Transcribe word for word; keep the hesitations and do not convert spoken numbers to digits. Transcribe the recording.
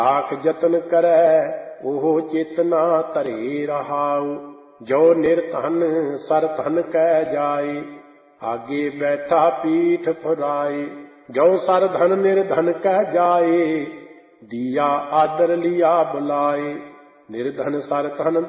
ਆਖ ਜਤਨ ਕਰੈ ਉਹ ਚੇਤਨਾ ਧਰੇ ਰਹਾਉ। ਜੋ ਨਿਰਧਨ ਸਰ ਧਨ ਕਹਿ ਜਾਏ ਆਗੇ ਬੈਠਾ ਪੀਠ ਫੁਰਾਏ। ਜੋ ਸਰ ਧਨ ਨਿਰਧਨ ਕਹਿ ਜਾਏ ਦੀਆ ਆਦਰ ਲਿਆ ਬੁਲਾਏ। ਨਿਰਧਨ ਸਰ ਧਨ